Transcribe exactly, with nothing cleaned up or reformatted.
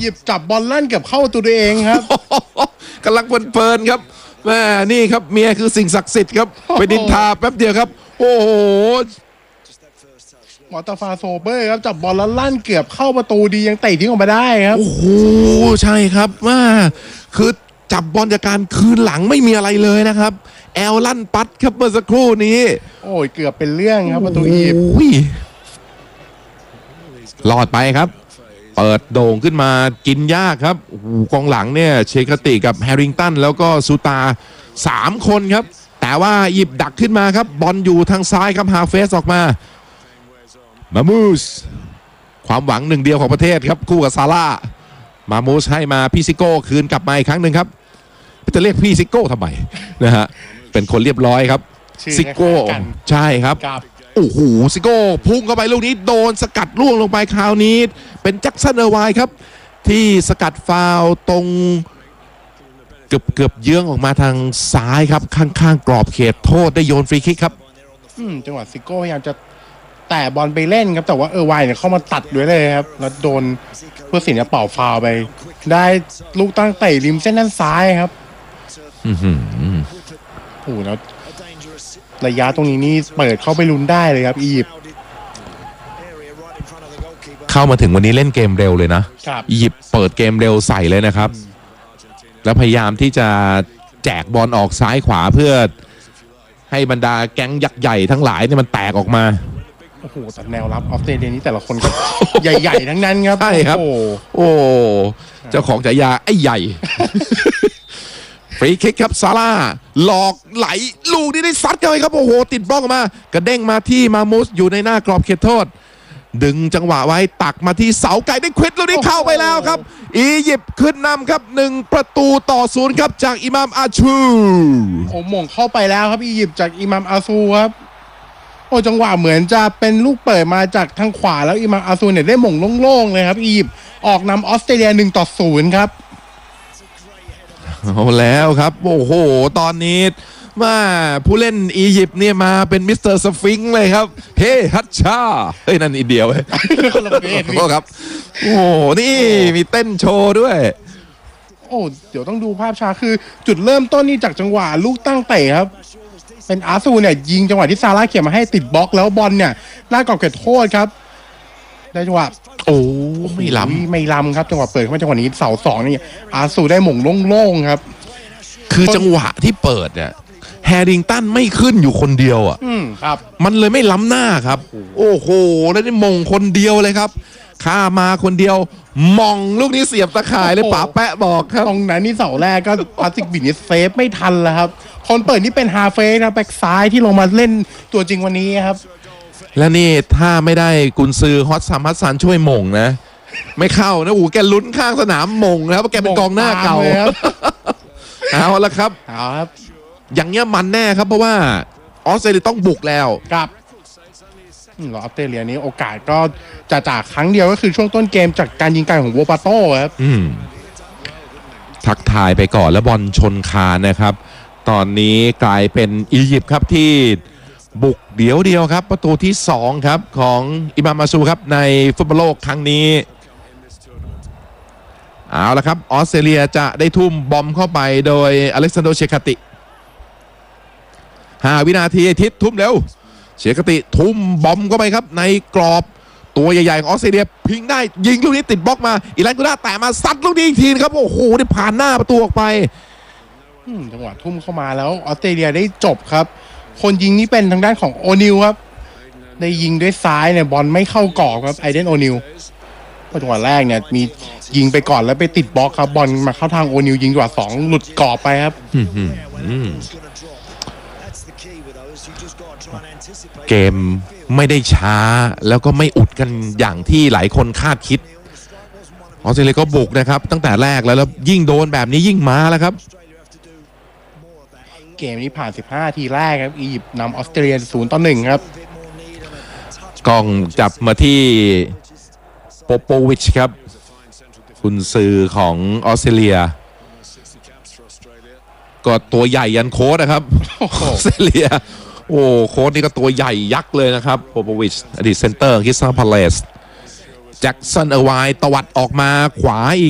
ยิปต์จับบอลลั่นเกือบเข้าตัวเองครับกำลังเพลินๆครับแม่นี่ครับเมียคือสิ่งศักดิ์สิทธิ์ครับไปดินทาแป๊บเดียวครับโอ้โหมอตาฟาโซเบอร์ครับจับบอลแล้วลั่นเกือบเข้าประตูดียังเตะทิ้งออกมาได้ครับโอ้โหใช่ครับว่าคือจับบอลจากการคืนหลังไม่มีอะไรเลยนะครับแอลลั่นปัดครับเมื่อสักครู่นี้โอ้ยเกือบเป็นเรื่องครับประตูอียิปต์รอดไปครับเปิดโด่งขึ้นมากินยากครับโอ้โหกองหลังเนี่ยเชคติกับแฮริงตันแล้วก็ซูตาสามคนครับแต่ว่าหยิบดักขึ้นมาครับบอลอยู่ทางซ้ายครับฮาเฟสออกมามามูสความหวังหนึ่งเดียวของประเทศครับคู่กับซาร่ามามูสให้มาพี่ซิโก้คืนกลับมาอีกครั้งหนึ่งครับจะเรียกพี่ซิโก้ทำไมนะฮะเป็นคนเรียบร้อยครับซิโก้ใช่ครับโอ้โหซิโก้พุ่งเข้าไปลูกนี้โดนสกัดล่วงลงไปคราวนี้เป็นแจ็คสันเออร์ไวน์ครับที่สกัดฟาวตรงเกือบเกือบเยื้องออกมาทางซ้ายครับข้างๆกรอบเขตโทษได้โยนฟรีคิกครับจังหวะซิโก้พยายามจะแต่บอลไปเล่นครับแต่ว่าเออร์ไวน์เนี่ยเข้ามาตัดด้วยเลยครับแล้วโดนผู้สินเนี่ยเป่าฟาวไปได้ลูกตั้งเตะริมเส้นด้านซ้ายครับอือหือโอ้แล้วระยะตรงนี้นี่เปิดเข้าไปลุ้นได้เลยครับอียิปต์เข้ามาถึงวันนี้เล่นเกมเร็วเลยนะอียิปต์เปิดเกมเร็วใส่เลยนะครับแล้วพยายามที่จะแจกบอลออกซ้ายขวาเพื่อให้บรรดาแก๊งยักษ์ใหญ่ทั้งหลายเนี่ยมันแตกออกมาโอ้โหแต่แนวรับออสเตรเลียนี้แต่ละคนก็ใหญ่ๆทั้งนั้นครับใช่ครับโอ้เจ้าของฉายาไอ้ใหญ่ฟรีคิกครับซาร่าหลอกไหลลูกนี้ได้ซัดกันเลยครับโอ้โหติดบล็อกมากระเด้งมาที่มามูสอยู่ในหน้ากรอบเขตโทษดึงจังหวะไว้ตักมาที่เสาไกลได้ควิดลูกนี้เข้าไปแล้วครับอียิปต์ขึ้นนำครับหนึ่งประตูต่อศูนย์ครับจากอิหม่ามอาชูโอ้หม่งเข้าไปแล้วครับอียิปต์จากอิหม่ามอาซูครับโอ้จังหวะเหมือนจะเป็นลูกเปิดมาจากทางขวาแล้วอิหม่ามอาซูเนี่ยได้หม่งโล่งๆเลยครับอียิปต์ออกนำออสเตรเลียหนึ่งต่อศูนย์ครับเอาแล้วครับโอ้โหตอนนี้ว่าผู้เล่นอียิปต์เนี่ยมาเป็นมิสเตอร์สฟิงค์เลยครับเฮ้ฮัตชาเฮ้ยนั่นอินเดียเว้ยโอ้ครับโอ้นี่มีเต้นโชว์ด้วยโอ้เดี๋ยวต้องดูภาพช้าคือจุดเริ่มต้นนี่จากจังหวะลูกตั้งเตะครับเป็นอาซูเนี่ยยิงจังหวะที่ซาร่าเขี่ยมาให้ติดบล็อกแล้วบอลเนี่ยลากกรอบเขตโทษครับได้จังหวะโอ้ไม่ล้ำไม่ล้ำครับจังหวะเปิดเข้ามาจังหวะนี้เสาสองนี่อาซูได้หม่งโล่งๆครับคือจังหวะที่เปิดเนี่ยแฮริงตันไม่ขึ้นอยู่คนเดียวอ่ะครับมันเลยไม่ล้ำหน้าครับโอ้โหแล้วได้มงคนเดียวเลยครับข้ามาคนเดียวมองลูกนี้เสียบตะข่ายเลยป๋าแปะบอกครับตรงนั้นนี่เสาแรกก็พลาสติกบินนี่เซฟไม่ทันแล้วครับคนเปิดนี่เป็นฮาเฟสนะแบ็กซ้ายที่ลงมาเล่นตัวจริงวันนี้ครับและนี่ถ้าไม่ได้กุนซือฮอตซัมฮัสซันช่วยมงนะไม่เข้านะอูแกลุ้นข้างสนามมงแล้วเพราะแกเป็นกองหน้าเก่าเอาละครับเอาครับอย่างเงี้ยมันแน่ครับเพราะว่าออสเตรเลียต้องบุกแล้วครับออสเตรเลียนี้โอกาสก็จะจากครั้งเดียวก็คือช่วงต้นเกมจากการยิงไกลของโวปาโต้ครับทักทายไปก่อนแล้วบอลชนคานนะครับตอนนี้กลายเป็นอียิปต์ครับที่บุกเดียวเดียวครับประตูที่สองครับของอิหม่ามอาซูครับในฟุตบอลโลกครั้งนี้เอาละครับออสเตรเลียจะได้ทุ่มบอมเข้าไปโดยอเล็กซานโดเชคติห้าวินาทีทิศทุ่มเร็วเชคติทุ่มบอมเข้าไปครับในกรอบตัวใหญ่ๆของออสเตรเลียพิงได้ยิงลูกนี้ติดบล็อกมาอีแลนกูน่าแตะมาซัดลูกนี้อีกทีครับโอ้โหได้ผ่านหน้าประตูออกไปจังหวะทุ่มเข้ามาแล้วออสเตรเลียได้จบครับคนยิงนี่เป็นทางด้านของโอนิลครับได้ยิงด้วยซ้ายเนี่ยบอลไม่เข้ากรอบครับไอเดนโอนิลจังหวะแรกเนี่ยมียิงไปก่อนแล้วไปติดบล็อกครับบอลมาเข้าทางโอนิลยิงจังหวะสองหลุดกรอบไปครับเกมไม่ได้ช้าแล้วก็ไม่อุดกันอย่างที่หลายคนคาดคิดออสเตรเลียก็บุกนะครับตั้งแต่แรกแล้วแล้วยิ่งโดนแบบนี้ยิ่งมาแล้วครับเกมนี้ผ่านสิบห้านาทีแรกครับอียิปต์นำออสเตรเลียศูนย์ต่อหนึ่งครับกล้องจับมาที่โปโปวิชครับกุนซือของออสเตรเลียก็ตัวใหญ่ยันโค้ชนะครับออสเตรเลียโอ้โค้ชนี่ก็ตัวใหญ่ยักษ์เลยนะครับโปโปวิชอดีตเซนเตอร์คริสตัลพาเลซแจ็คสันเออร์ไวน์ตวัดออกมาขวาอีก